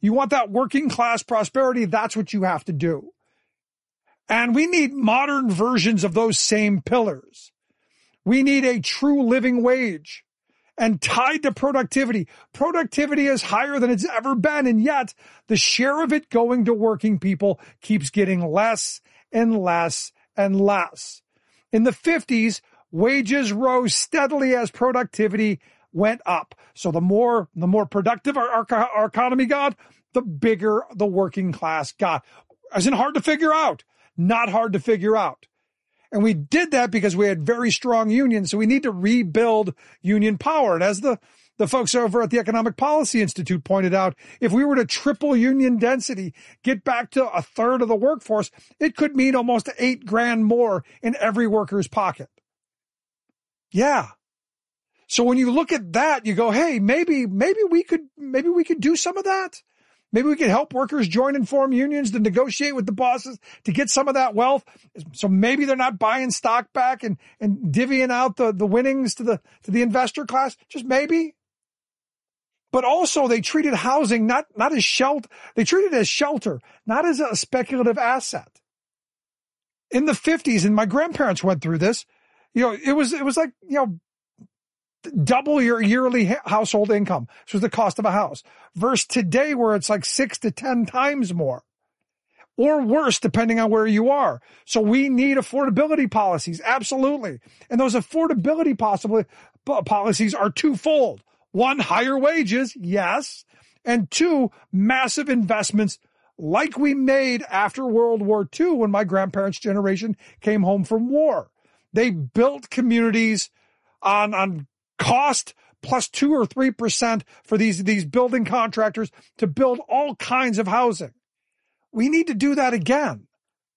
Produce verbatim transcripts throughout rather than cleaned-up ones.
You want that working class prosperity, that's what you have to do. And we need modern versions of those same pillars. We need a true living wage and tied to productivity. Productivity is higher than it's ever been, and yet the share of it going to working people keeps getting less and less and less. In the fifties, wages rose steadily as productivity went up. So the more, the more productive our, our, our economy got, the bigger the working class got. As in hard to figure out, not hard to figure out. And we did that because we had very strong unions. So we need to rebuild union power. And as the, the folks over at the Economic Policy Institute pointed out, if we were to triple union density, get back to a third of the workforce, it could mean almost eight grand more in every worker's pocket. Yeah. So when you look at that, you go, hey, maybe, maybe we could, maybe we could do some of that. Maybe we could help workers join and form unions to negotiate with the bosses to get some of that wealth. So maybe they're not buying stock back and, and divvying out the, the winnings to the, to the investor class. Just maybe. But also they treated housing not, not as shelter. They treated it as shelter, not as a speculative asset. In the fifties, and my grandparents went through this, you know, it was, it was like, you know, double your yearly household income. This was the cost of a house. Versus today where it's like six to ten times more. Or worse, depending on where you are. So we need affordability policies. Absolutely. And those affordability possibly, policies are twofold. One, higher wages. Yes. And two, massive investments like we made after World War Two when my grandparents' generation came home from war. They built communities on, on cost plus two or three percent for these, these building contractors to build all kinds of housing. We need to do that again.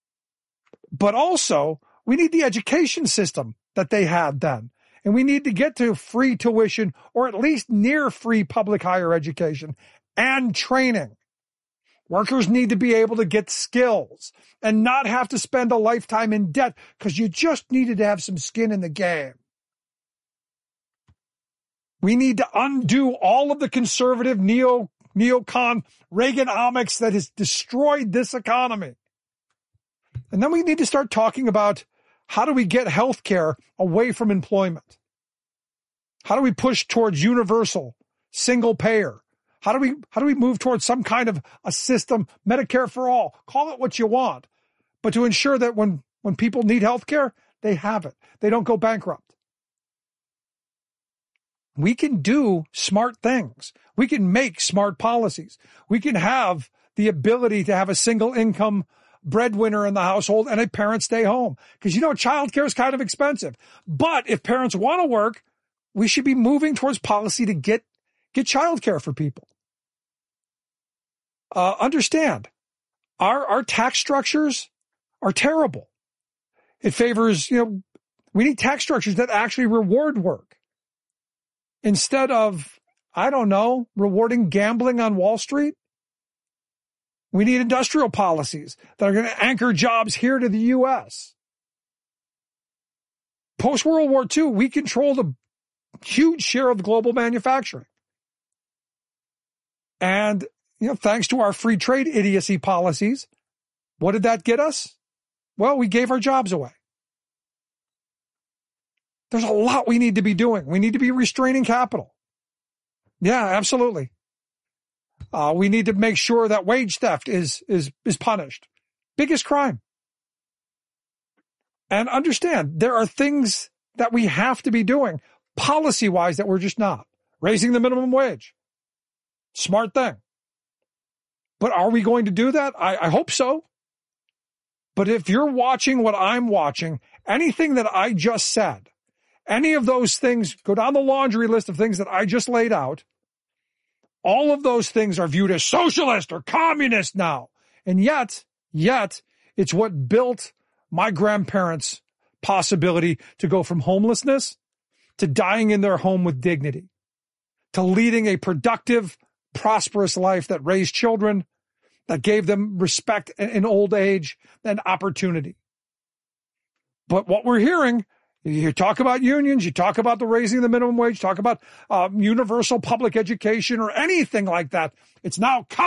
But also, we need the education system that they had then. And we need to get to free tuition or at least near free public higher education and training. Workers need to be able to get skills and not have to spend a lifetime in debt because you just needed to have some skin in the game. We need to undo all of the conservative neo, neocon Reaganomics that has destroyed this economy. And then we need to start talking about how do we get healthcare away from employment? How do we push towards universal, single payer? How do we, how do we move towards some kind of a system, Medicare for all? Call it what you want, but to ensure that when, when people need healthcare, they have it. They don't go bankrupt. We can do smart things. We can make smart policies. We can have the ability to have a single income breadwinner in the household and a parent stay home. Because, you know, childcare is kind of expensive. But if parents want to work, we should be moving towards policy to get, get childcare for people. Uh, understand, our, our tax structures are terrible. It favors, you know, we need tax structures that actually reward work. Instead of, I don't know, rewarding gambling on Wall Street, we need industrial policies that are going to anchor jobs here to the U S. Post-World War Two, we controlled a huge share of global manufacturing. And, you know, thanks to our free trade idiocy policies, what did that get us? Well, we gave our jobs away. There's a lot we need to be doing. We need to be restraining capital. Yeah, absolutely. Uh, we need to make sure that wage theft is, is, is punished. Biggest crime. And understand, there are things that we have to be doing policy-wise that we're just not. Raising the minimum wage. Smart thing. But are we going to do that? I, I hope so. But if you're watching what I'm watching, anything that I just said, any of those things, go down the laundry list of things that I just laid out, all of those things are viewed as socialist or communist now. And yet, yet, it's what built my grandparents' possibility to go from homelessness to dying in their home with dignity, to leading a productive, prosperous life that raised children, that gave them respect in old age and opportunity. But what we're hearing, you talk about unions, you talk about the raising of the minimum wage, talk about um, universal public education or anything like that. It's now